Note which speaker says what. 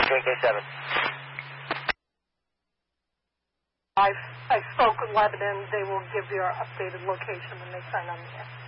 Speaker 1: KK7.
Speaker 2: I spoke with Lebanon. They will give your updated location when they sign on the air.